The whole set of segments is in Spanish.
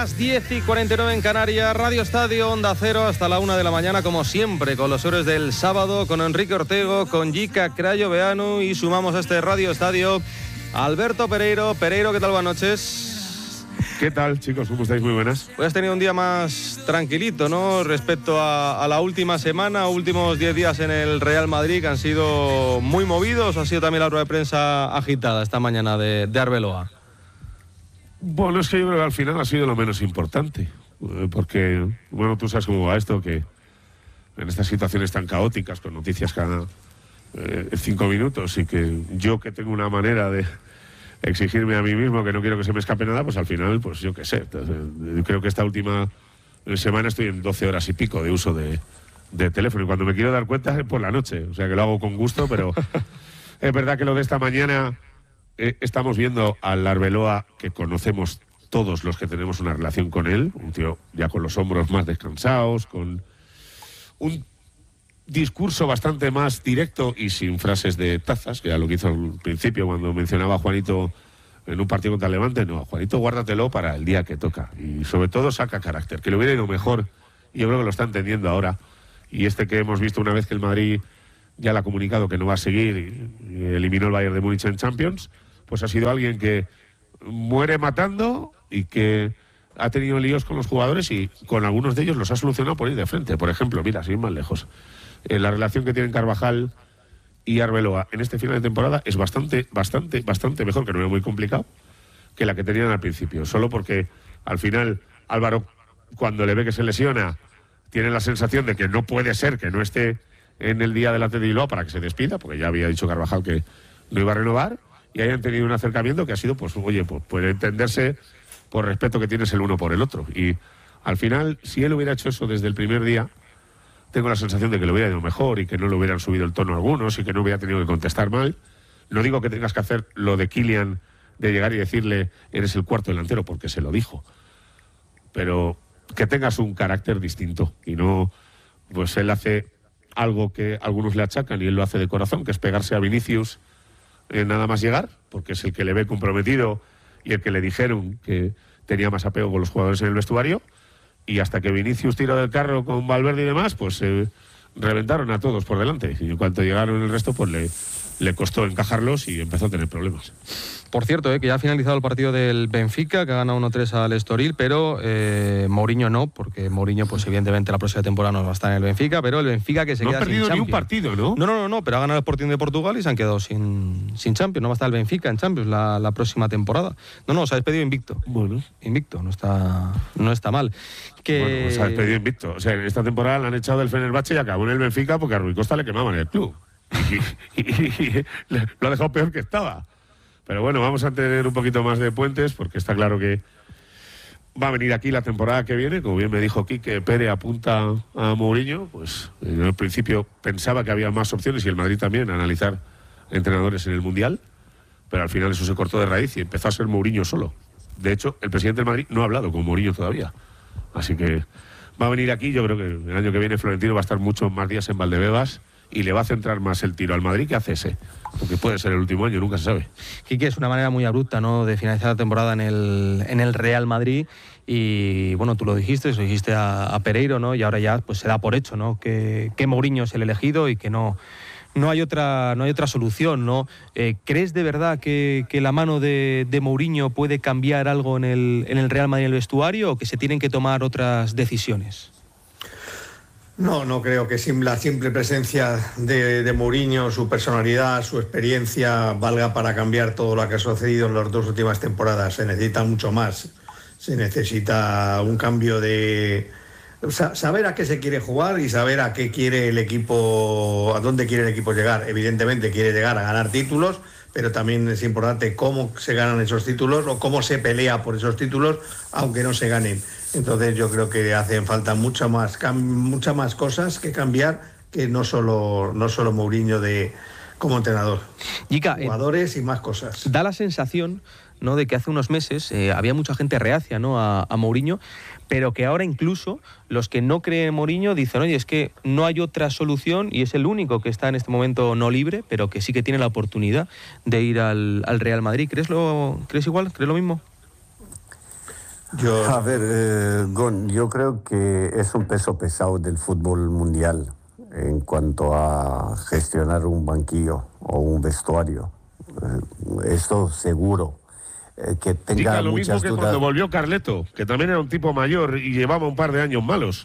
Las 10:49 en Canarias, Radio Estadio, Onda Cero, hasta la 1 de la mañana, como siempre, con los héroes del sábado, con Enrique Ortego, con Jica Crayo Beanu, y sumamos a este Radio Estadio a Alberto Pereiro. Pereiro, ¿qué tal? Buenas noches. ¿Qué tal, chicos? ¿Cómo estáis? Muy buenas. Pues has tenido un día más tranquilito, ¿no? Respecto a la última semana, últimos 10 días en el Real Madrid, que han sido muy movidos. Ha sido también la rueda de prensa agitada esta mañana de Arbeloa. Bueno, es que yo creo que al final ha sido lo menos importante, porque, bueno, tú sabes cómo va esto, que en estas situaciones tan caóticas, con noticias cada 5 minutos, y que yo, que tengo una manera de exigirme a mí mismo, que no quiero que se me escape nada, pues al final, pues yo qué sé. Entonces, creo que esta última semana estoy en 12 horas y pico de uso de teléfono, y cuando me quiero dar cuenta es por la noche, o sea que lo hago con gusto, pero es verdad que lo de esta mañana... Estamos viendo al Arbeloa que conocemos todos los que tenemos una relación con él, un tío ya con los hombros más descansados, con un discurso bastante más directo y sin frases de tazas, que era lo que hizo al principio cuando mencionaba a Juanito en un partido contra el Levante. No, Juanito, guárdatelo para el día que toca, y sobre todo saca carácter, que le hubiera ido mejor, y yo creo que lo está entendiendo ahora. Y que hemos visto una vez que el Madrid ya le ha comunicado que no va a seguir y eliminó el Bayern de Múnich en Champions, pues ha sido alguien que muere matando y que ha tenido líos con los jugadores, y con algunos de ellos los ha solucionado por ir de frente. Por ejemplo, mira, sin ir más lejos, la relación que tienen Carvajal y Arbeloa en este final de temporada es bastante mejor, que no era muy complicado, que la que tenían al principio. Solo porque al final Álvaro, cuando le ve que se lesiona, tiene la sensación de que no puede ser que no esté en el día del Athletic de Bilbao para que se despida, porque ya había dicho Carvajal que no iba a renovar, y hayan tenido un acercamiento que ha sido, pues oye, pues puede entenderse por respeto que tienes el uno por el otro. Y al final, si él hubiera hecho eso desde el primer día, tengo la sensación de que le hubiera ido mejor, y que no le hubieran subido el tono a algunos, y que no hubiera tenido que contestar mal. No digo que tengas que hacer lo de Kylian, de llegar y decirle eres el cuarto delantero, porque se lo dijo, pero que tengas un carácter distinto, y no, pues él hace algo que algunos le achacan y él lo hace de corazón, que es pegarse a Vinicius nada más llegar, porque es el que le ve comprometido y el que le dijeron que tenía más apego con los jugadores en el vestuario, y hasta que Vinicius tiró del carro con Valverde y demás, pues reventaron a todos por delante, y en cuanto llegaron el resto, pues le costó encajarlos y empezó a tener problemas. Por cierto, que ya ha finalizado el partido del Benfica, que ha ganado 1-3 al Estoril, pero Mourinho no, porque Mourinho, pues evidentemente la próxima temporada no va a estar en el Benfica, pero el Benfica que se queda sin Champions. No ha perdido ni un partido, ¿no? No, pero ha ganado el Sporting de Portugal y se han quedado sin Champions. No va a estar el Benfica en Champions la próxima temporada. No, se ha despedido invicto. Bueno. Invicto, no está mal. Bueno, se ha despedido invicto. O sea, en esta temporada le han echado del Fenerbahce y acabó en el Benfica porque a Rui Costa le quemaban el club. Y lo ha dejado peor que estaba. Pero bueno, vamos a tener un poquito más de puentes, porque está claro que va a venir aquí la temporada que viene. Como bien me dijo Quique, Pere apunta a Mourinho. Pues en el principio pensaba que había más opciones, y el Madrid también, a analizar entrenadores en el Mundial, pero al final eso se cortó de raíz y empezó a ser Mourinho solo. De hecho, el presidente del Madrid no ha hablado con Mourinho todavía, así que va a venir aquí. Yo creo que el año que viene Florentino va a estar muchos más días en Valdebebas, y le va a centrar más el tiro al Madrid que a Cese, porque puede ser el último año, nunca se sabe. Quique, es una manera muy abrupta, ¿no?, de finalizar la temporada en el Real Madrid, y bueno, tú lo dijiste a Pereiro, ¿no?, y ahora ya pues se da por hecho, ¿no?, que Mourinho es el elegido y que no hay otra solución, ¿no? ¿Crees de verdad que la mano de Mourinho puede cambiar algo en el Real Madrid en el vestuario, o que se tienen que tomar otras decisiones? No creo que la simple presencia de Mourinho, su personalidad, su experiencia, valga para cambiar todo lo que ha sucedido en las 2 últimas temporadas. Se necesita mucho más. Se necesita un cambio de saber a qué se quiere jugar y saber a qué quiere el equipo, a dónde quiere el equipo llegar. Evidentemente quiere llegar a ganar títulos, pero también es importante cómo se ganan esos títulos o cómo se pelea por esos títulos, aunque no se ganen. Entonces yo creo que hacen falta muchas más cosas que cambiar, que no solo Mourinho como entrenador. Jica, jugadores y más cosas. Da la sensación, ¿no?, de que hace unos meses había mucha gente reacia, ¿no?, a Mourinho, pero que ahora incluso los que no creen en Mourinho dicen, oye, es que no hay otra solución y es el único que está en este momento no libre, pero que sí que tiene la oportunidad de ir al Real Madrid. ¿Crees igual? ¿Crees lo mismo? A ver, Gon, yo creo que es un peso pesado del fútbol mundial en cuanto a gestionar un banquillo o un vestuario. Esto seguro. Que tenga Diga lo mismo muchas que dudas. cuando volvió Carleto, que también era un tipo mayor y llevaba un par de años malos.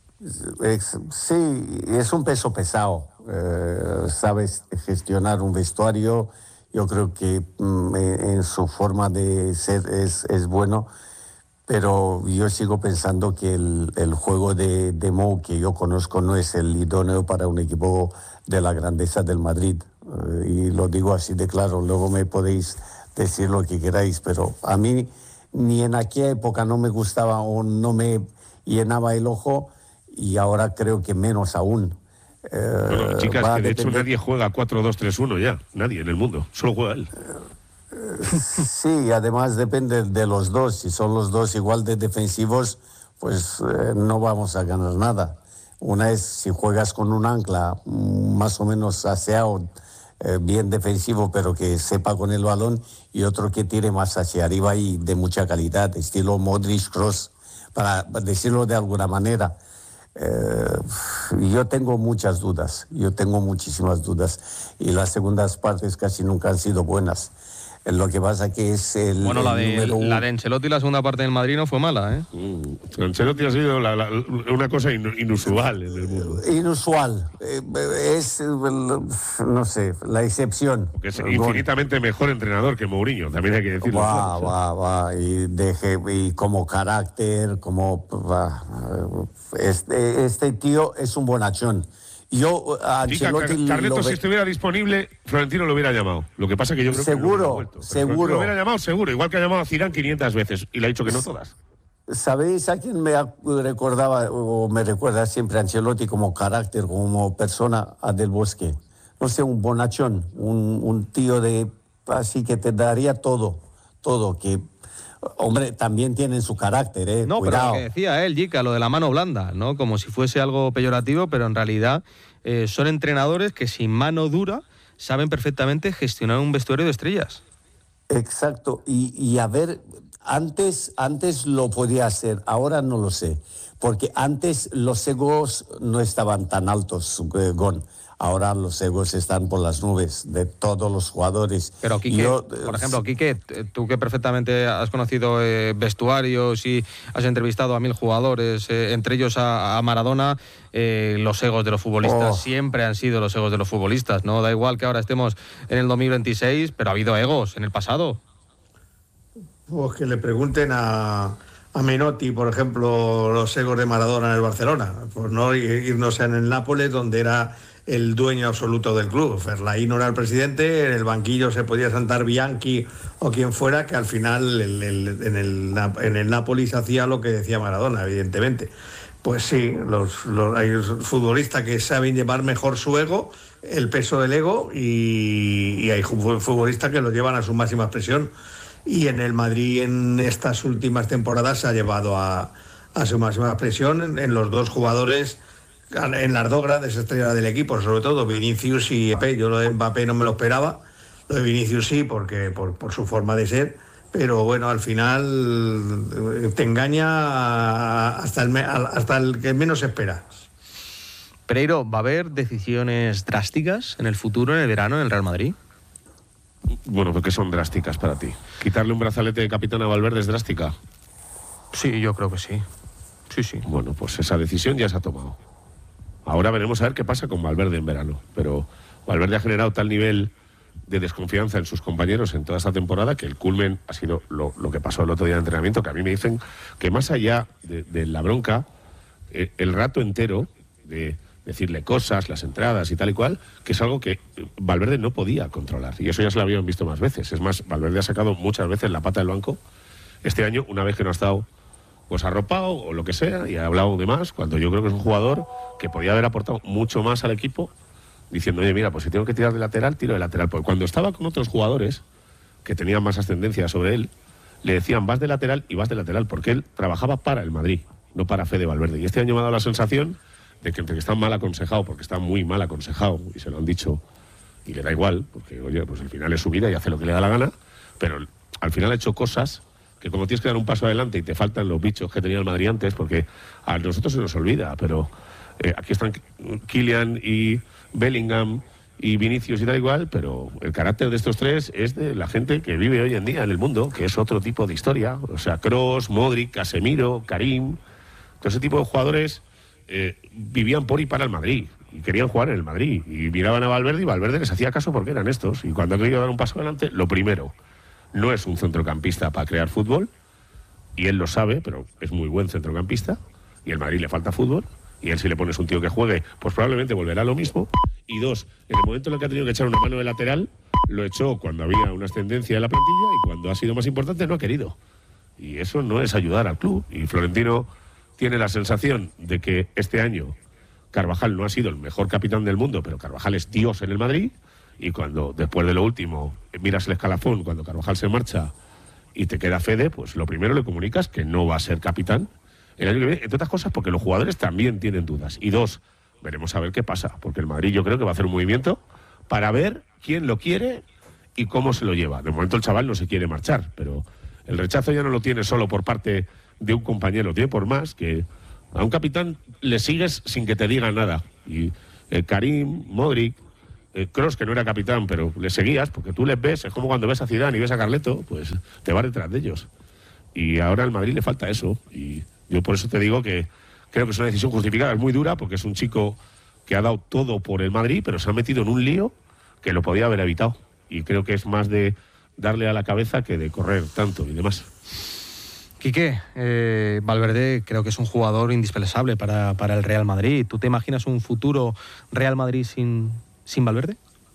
Sí, es un peso pesado. Sabes gestionar un vestuario. Yo creo que en su forma de ser es bueno. Pero yo sigo pensando que el juego de Mo, que yo conozco, no es el idóneo para un equipo de la grandeza del Madrid. Y lo digo así de claro. Luego me podéis decir lo que queráis, pero a mí ni en aquella época no me gustaba o no me llenaba el ojo, y ahora creo que menos aún. Bueno, chicas, que de hecho nadie juega 4-2-3-1 ya. Nadie en el mundo. Solo juega él. Sí, además depende de los dos. Si son los dos igual de defensivos, pues no vamos a ganar nada. Una es si juegas con un ancla más o menos aseado, bien defensivo, pero que sepa con el balón, y otro que tire más hacia arriba y de mucha calidad, estilo Modric, Kroos, para decirlo de alguna manera. Yo tengo muchas dudas, yo tengo muchísimas dudas, y las segundas partes casi nunca han sido buenas. Lo que pasa que es el Bueno, la número de Ancelotti, la segunda parte del Madrid no fue mala, ¿eh? Ancelotti ha sido una cosa inusual en el mundo. Inusual. Es, no sé, la excepción. Porque es infinitamente mejor entrenador que Mourinho, también hay que decirlo. Va. Y como carácter, como... Este tío es un bonachón. Yo a Ancelotti Carleto, si estuviera disponible, Florentino lo hubiera llamado. Lo que pasa que yo creo que no hubiera vuelto. Seguro. Lo hubiera llamado seguro, igual que ha llamado a Zidane 500 veces y le ha dicho que no todas. ¿Sabéis a quién me recordaba o me recuerda siempre Ancelotti como carácter, como persona? A Del Bosque. No sé, un bonachón, un tío de así que te daría todo, que... Hombre, también tienen su carácter, ¿eh? No, Cuidado. pero lo que decía él, Jica, lo de la mano blanda, ¿no? Como si fuese algo peyorativo, pero en realidad son entrenadores que sin mano dura saben perfectamente gestionar un vestuario de estrellas. Exacto. Y a ver, antes lo podía hacer, ahora no lo sé. Porque antes los egos no estaban tan altos, Gon. Ahora los egos están por las nubes de todos los jugadores. Pero Quique, por ejemplo, Quique, tú que perfectamente has conocido vestuarios y has entrevistado a 1000 jugadores, entre ellos a Maradona, los egos de los futbolistas siempre han sido los egos de los futbolistas, ¿no? Da igual que ahora estemos en el 2026, pero ha habido egos en el pasado. Pues que le pregunten a Menotti, por ejemplo, los egos de Maradona en el Barcelona, por no irnos en el Nápoles, donde era el dueño absoluto del club. Ferlaín era el presidente, en el banquillo se podía sentar Bianchi o quien fuera, que al final en el Napoli se hacía lo que decía Maradona, evidentemente. Pues sí, hay futbolistas que saben llevar mejor su ego, el peso del ego, y hay futbolistas que lo llevan a su máxima expresión. Y en el Madrid en estas últimas temporadas se ha llevado a su máxima expresión en los dos jugadores, en las dos grandes estrellas del equipo, sobre todo Vinicius y Mbappé. Yo lo de Mbappé no me lo esperaba, lo de Vinicius sí, porque por su forma de ser, pero bueno, al final te engaña hasta el que menos espera. Pereiro, ¿va a haber decisiones drásticas en el futuro, en el verano, en el Real Madrid? Bueno, ¿por qué son drásticas para ti? ¿Quitarle un brazalete de capitán a Valverde es drástica? Sí, yo creo que sí. Sí. Bueno, pues esa decisión ya se ha tomado. Ahora veremos a ver qué pasa con Valverde en verano. Pero Valverde ha generado tal nivel de desconfianza en sus compañeros en toda esta temporada que el culmen ha sido lo que pasó el otro día de entrenamiento, que a mí me dicen que más allá de la bronca, el rato entero de decirle cosas, las entradas y tal y cual, que es algo que Valverde no podía controlar. Y eso ya se lo habían visto más veces. Es más, Valverde ha sacado muchas veces la pata del banco este año, una vez que no ha estado pues arropado o lo que sea, y ha hablado de más, cuando yo creo que es un jugador que podía haber aportado mucho más al equipo, diciendo, oye, mira, pues si tengo que tirar de lateral, tiro de lateral. Porque cuando estaba con otros jugadores que tenían más ascendencia sobre él, le decían, vas de lateral y vas de lateral, porque él trabajaba para el Madrid, no para Fede Valverde. Y este año me ha dado la sensación de que entre que está mal aconsejado, porque está muy mal aconsejado, y se lo han dicho, y le da igual, porque, oye, pues al final es su vida y hace lo que le da la gana, pero al final ha hecho cosas que como tienes que dar un paso adelante y te faltan los bichos que tenía el Madrid antes, porque a nosotros se nos olvida, pero aquí están Kylian y Bellingham y Vinicius y tal igual, pero el carácter de estos tres es de la gente que vive hoy en día en el mundo, que es otro tipo de historia. O sea, Kroos, Modric, Casemiro, Karim, todo ese tipo de jugadores vivían por y para el Madrid y querían jugar en el Madrid y miraban a Valverde y Valverde les hacía caso porque eran estos. Y cuando ha querido dar un paso adelante, lo primero, no es un centrocampista para crear fútbol, y él lo sabe, pero es muy buen centrocampista, y al Madrid le falta fútbol, y él, si le pones un tío que juegue, pues probablemente volverá a lo mismo. Y dos, en el momento en el que ha tenido que echar una mano de lateral, lo echó cuando había una ascendencia en la plantilla, y cuando ha sido más importante no ha querido. Y eso no es ayudar al club. Y Florentino tiene la sensación de que este año Carvajal no ha sido el mejor capitán del mundo, pero Carvajal es Dios en el Madrid, y cuando, después de lo último, miras el escalafón, cuando Carvajal se marcha y te queda Fede, pues lo primero le comunicas que no va a ser capitán el año que viene, entre otras cosas porque los jugadores también tienen dudas. Y dos, veremos a ver qué pasa, porque el Madrid yo creo que va a hacer un movimiento para ver quién lo quiere y cómo se lo lleva. De momento el chaval no se quiere marchar, pero el rechazo ya no lo tiene solo por parte de un compañero, tiene por más que a un capitán le sigues sin que te diga nada. Y Karim, Modric, Kroos, que no era capitán, pero le seguías, porque tú les ves, es como cuando ves a Zidane y ves a Carleto, pues te vas detrás de ellos. Y ahora al Madrid le falta eso, y yo por eso te digo que creo que es una decisión justificada, es muy dura, porque es un chico que ha dado todo por el Madrid, pero se ha metido en un lío que lo podía haber evitado, y creo que es más de darle a la cabeza que de correr tanto y demás. Quique, Valverde creo que es un jugador indispensable para el Real Madrid. ¿Tú te imaginas un futuro Real Madrid sin Valverde?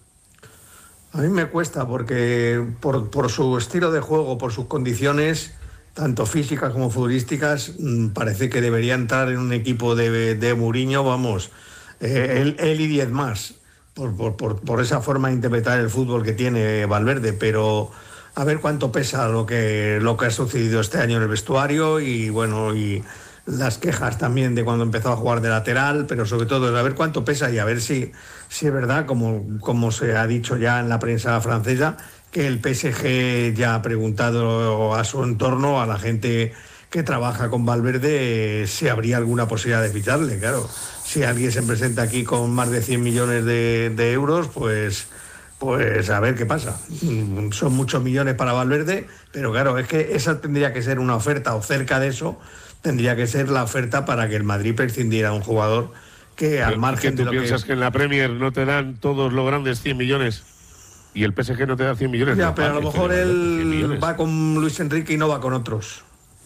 A mí me cuesta porque por su estilo de juego, por sus condiciones, tanto físicas como futbolísticas, parece que debería entrar en un equipo de Mourinho, vamos, él y 10 más, por esa forma de interpretar el fútbol que tiene Valverde, pero a ver cuánto pesa lo que ha sucedido este año en el vestuario, y bueno, y las quejas también de cuando empezó a jugar de lateral, pero sobre todo a ver cuánto pesa y a ver si es verdad, como se ha dicho ya en la prensa francesa, que el PSG ya ha preguntado a su entorno, a la gente que trabaja con Valverde, si habría alguna posibilidad de ficharle. Claro, si alguien se presenta aquí con más de 100 millones de euros, pues a ver qué pasa. Son muchos millones para Valverde, pero claro, es que esa tendría que ser una oferta, o cerca de eso tendría que ser la oferta para que el Madrid prescindiera de un jugador que al margen de lo que... ¿Tú piensas que en la Premier no te dan todos los grandes 100 millones? Y el PSG no te da 100 millones. Ya, pero a lo mejor él va con Luis Enrique y no va con otros.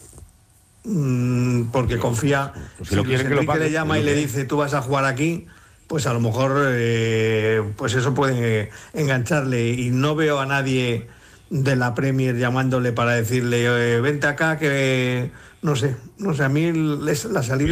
Porque confía. Pues si Luis Enrique le llama y le dice, tú vas a jugar aquí, pues a lo mejor pues eso puede engancharle. Y no veo a nadie de la Premier llamándole para decirle, vente acá, que no sé, a mí la salida